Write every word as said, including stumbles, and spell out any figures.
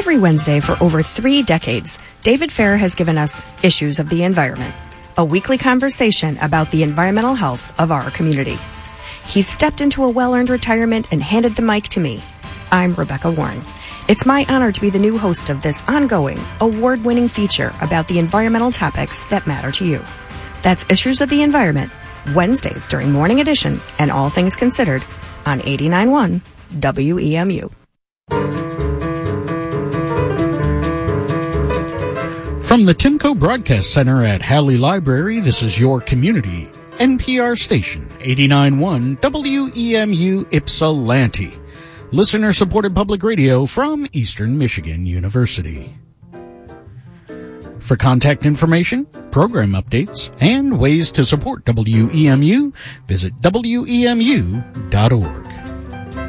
Every Wednesday for over three decades, David Fair has given us Issues of the Environment, a weekly conversation about the environmental health of our community. He stepped into a well-earned retirement and handed the mic to me. I'm Rebecca Warren. It's my honor to be the new host of this ongoing, award-winning feature about the environmental topics that matter to you. That's Issues of the Environment, Wednesdays during Morning Edition and All Things Considered on eighty-nine point one W E M U. From the Timco Broadcast Center at Halley Library, this is your community N P R station, eighty-nine point one W E M U Ypsilanti. Listener-supported public radio from Eastern Michigan University. For contact information, program updates, and ways to support W E M U, visit W E M U dot org.